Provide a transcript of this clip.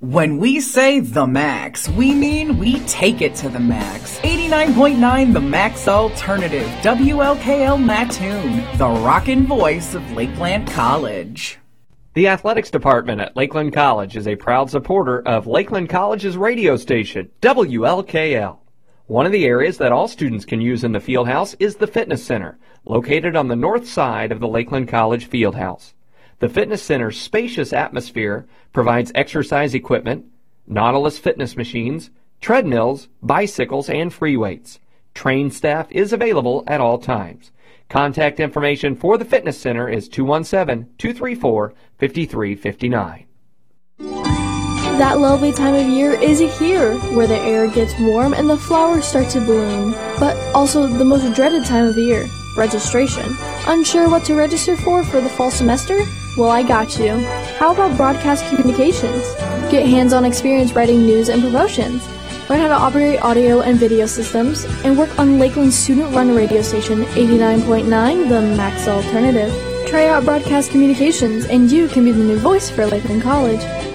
When we say the max, we mean we take it to the max. 89.9 The Max Alternative, WLKL Mattoon, the rockin' voice of Lakeland College. The Athletics Department at Lakeland College is a proud supporter of Lakeland College's radio station, WLKL. One of the areas that all students can use in the Fieldhouse is the Fitness Center, located on the north side of the Lakeland College Fieldhouse. The Fitness Center's spacious atmosphere provides exercise equipment, Nautilus fitness machines, treadmills, bicycles, and free weights. Trained staff is available at all times. Contact information for the Fitness Center is 217-234-5359. That lovely time of year is here, where the air gets warm and the flowers start to bloom. But also the most dreaded time of year, registration. Unsure what to register for the fall semester? Well, I got you. How about broadcast communications? Get hands-on experience writing news and promotions. Learn how to operate audio and video systems, and work on Lakeland's student-run radio station, 89.9 The Max Alternative. Try out broadcast communications, and you can be the new voice for Lakeland College.